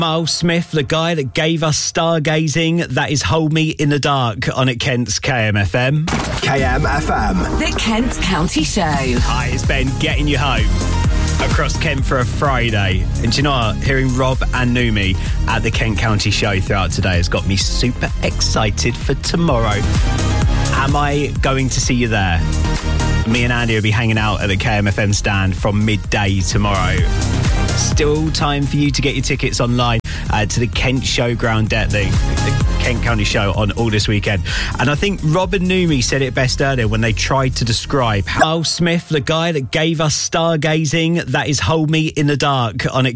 Miles Smith, the guy that gave us stargazing, that is Hold Me in the Dark on at Kent's KMFM. KMFM. The Kent County Show. Hi, it's Ben getting you home across Kent for a Friday. And do you know what? Hearing Rob and Numi at the Kent County Show throughout today has got me super excited for tomorrow. Am I going to see you there? Me and Andy will be hanging out at the KMFM stand from midday tomorrow. Still time for you to get your tickets online to the Kent Showground Debt, the Kent County Show on all this weekend. And I think Rob and Numi said it best earlier when they tried to describe Miles Smith, the guy that gave us stargazing, that is Hold Me in the Dark on it.